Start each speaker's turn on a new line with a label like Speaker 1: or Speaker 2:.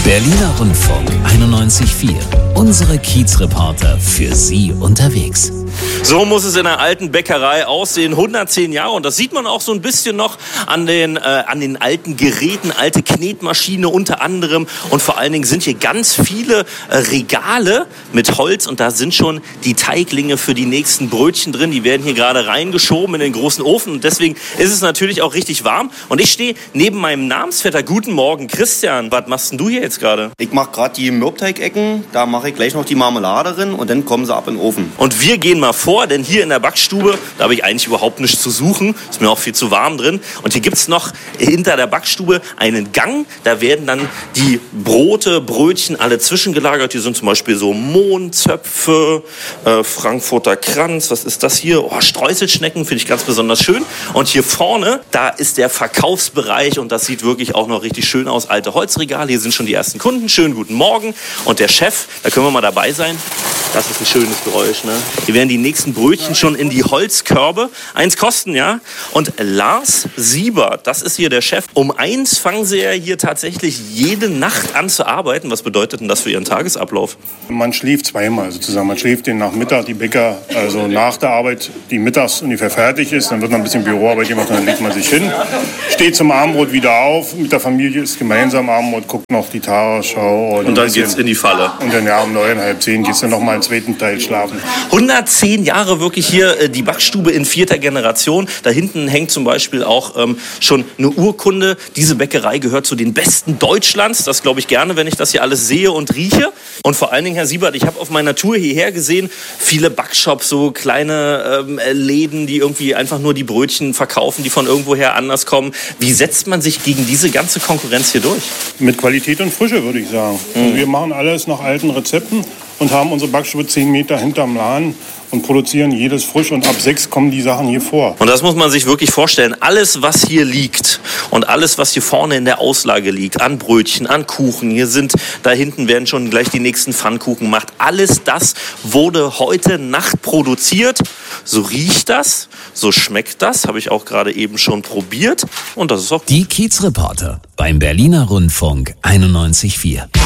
Speaker 1: Berliner Rundfunk 91.4. Unsere Kiezreporter für Sie unterwegs.
Speaker 2: So muss es in der alten Bäckerei aussehen. 110 Jahre. Und das sieht man auch so ein bisschen noch an den alten Geräten, alte Knetmaschine unter anderem. Und vor allen Dingen sind hier ganz viele Regale mit Holz. Und da sind schon die Teiglinge für die nächsten Brötchen drin. Die werden hier gerade reingeschoben in den großen Ofen. Und deswegen ist es natürlich auch richtig warm. Und ich stehe neben meinem Namensvetter. Guten Morgen, Christian. Was machst denn du hier jetzt gerade?
Speaker 3: Ich mache gerade die Mürbteigecken. Da mache ich gleich noch die Marmelade drin. Und dann kommen sie ab in den Ofen.
Speaker 2: Und wir gehen mal vor, denn hier in der Backstube, da habe ich eigentlich überhaupt nichts zu suchen. Ist mir auch viel zu warm drin. Und hier gibt es noch hinter der Backstube einen Gang. Da werden dann die Brote, Brötchen alle zwischengelagert. Hier sind zum Beispiel so Mohnzöpfe, Frankfurter Kranz. Was ist das hier? Oh, Streuselschnecken finde ich ganz besonders schön. Und hier vorne, da ist der Verkaufsbereich. Und das sieht wirklich auch noch richtig schön aus. Alte Holzregale. Hier sind schon die ersten Kunden. Schönen guten Morgen. Und der Chef, da können wir mal dabei sein. Das ist ein schönes Geräusch, ne? Hier werden die nächsten Brötchen schon in die Holzkörbe. 1 kosten, ja? Und Lars Siebert, das ist hier der Chef. Um 1 fangen sie ja hier tatsächlich jede Nacht an zu arbeiten. Was bedeutet denn das für Ihren Tagesablauf?
Speaker 4: Man schläft zweimal sozusagen. Man schläft den Nachmittag, die Bäcker, also nach der Arbeit, die mittags ungefähr fertig ist. Dann wird noch ein bisschen Büroarbeit gemacht, dann legt man sich hin. Steht zum Abendbrot wieder auf. Mit der Familie ist gemeinsam Abendbrot, guckt noch die Tagesschau.
Speaker 2: Und dann geht's in die Falle.
Speaker 4: Und dann ja um 9, halb 10 geht's dann noch mal einen zweiten Teil schlafen.
Speaker 2: 110 Jahre wirklich hier die Backstube in 4. Generation. Da hinten hängt zum Beispiel auch schon eine Urkunde. Diese Bäckerei gehört zu den besten Deutschlands. Das glaube ich gerne, wenn ich das hier alles sehe und rieche. Und vor allen Dingen, Herr Siebert, ich habe auf meiner Tour hierher gesehen, viele Backshops, so kleine Läden, die irgendwie einfach nur die Brötchen verkaufen, die von irgendwoher anders kommen. Wie setzt man sich gegen diese ganze Konkurrenz hier durch?
Speaker 4: Mit Qualität und Frische, würde ich sagen. Also wir machen alles nach alten Rezepten und haben unsere Backstube 10 Meter hinterm Laden und produzieren jedes frisch. Und ab 6 kommen die Sachen hier vor.
Speaker 2: Und das muss man sich wirklich vorstellen. Alles, was hier liegt und alles, was hier vorne in der Auslage liegt, an Brötchen, an Kuchen, da hinten werden schon gleich die nächsten Pfannkuchen gemacht. Alles das wurde heute Nacht produziert. So riecht das, so schmeckt das, habe ich auch gerade eben schon probiert. Und das ist auch
Speaker 1: Die Kiezreporter beim Berliner Rundfunk 91.4.